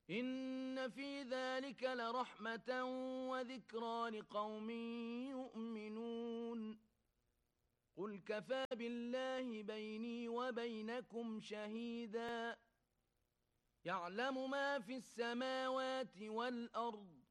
إن في ذلك لرحمة وذكرى لقوم يؤمنون قل كفى بالله بيني وبينكم شهيدا يعلم ما في السماوات والأرض